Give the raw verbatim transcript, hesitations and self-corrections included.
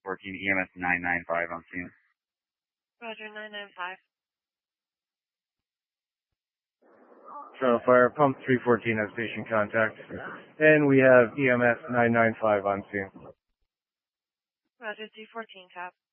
fourteen, E M S nine nine five on scene. Roger, nine nine five. Charlotte Fire, pump three fourteen has patient contact. And we have E M S nine nine five on scene. Roger, three fourteen, cap.